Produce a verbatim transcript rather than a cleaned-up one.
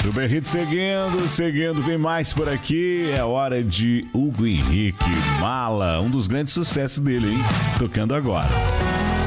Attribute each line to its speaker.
Speaker 1: Super Hit seguindo, seguindo, vem mais por aqui. É hora de Hugo Henrique, Mala, um dos grandes sucessos dele, hein? Tocando agora.